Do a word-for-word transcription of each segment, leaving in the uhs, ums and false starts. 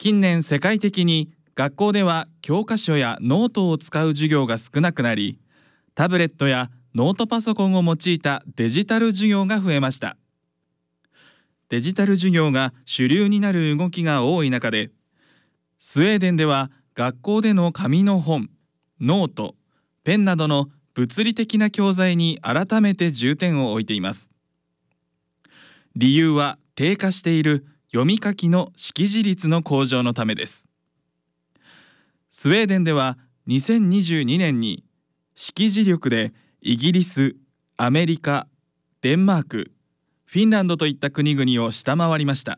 近年世界的に学校では教科書やノートを使う授業が少なくなり、タブレットやノートパソコンを用いたデジタル授業が増えました。デジタル授業が主流になる動きが多い中で、スウェーデンでは学校での紙の本、ノート、ペンなどの物理的な教材に改めて重点を置いています。理由は低下している読み書きの識字率の向上のためです。スウェーデンではにせんにじゅうにねんに識字力でイギリス、アメリカ、デンマーク、フィンランドといった国々を下回りました。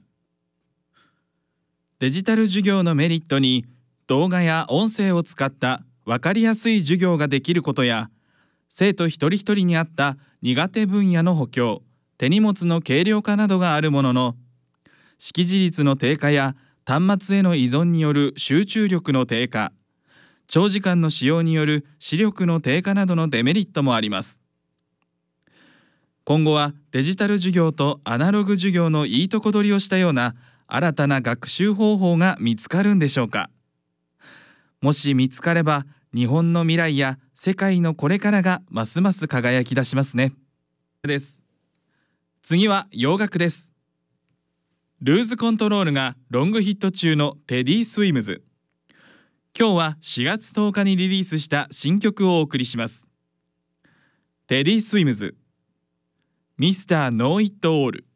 デジタル授業のメリットに、動画や音声を使った分かりやすい授業ができることや、生徒一人一人に合った苦手分野の補強、手荷物の軽量化などがあるものの、識字率の低下や端末への依存による集中力の低下、長時間の使用による視力の低下などのデメリットもあります。今後はデジタル授業とアナログ授業のいいとこ取りをしたような新たな学習方法が見つかるんでしょうか。もし見つかれば、日本の未来や世界のこれからがますます輝き出しますね。です。次は洋楽です。ルーズコントロールがロングヒット中のテディ・スウィムズ。今日はしがつとおかにリリースした新曲をお送りします。テディ・スウィムズ、ミスター・ノー・イット・オール。